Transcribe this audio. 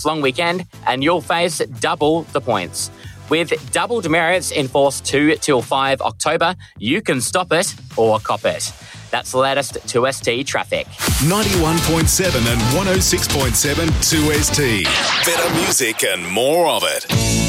long weekend and you'll face double the points. With double demerits in force 2 till 5 October, you can stop it or cop it. That's the latest 2ST traffic. 91.7 and 106.7 2ST. Better music and more of it.